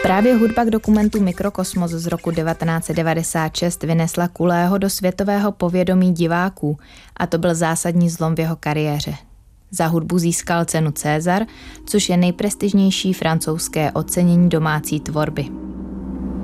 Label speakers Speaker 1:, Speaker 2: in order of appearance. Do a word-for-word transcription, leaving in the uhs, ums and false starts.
Speaker 1: Právě hudba k dokumentu Mikrokosmos z roku devatenáct set devadesát šest vynesla Kulého do světového povědomí diváků a to byl zásadní zlom v jeho kariéře. Za hudbu získal cenu César, což je nejprestižnější francouzské ocenění domácí tvorby.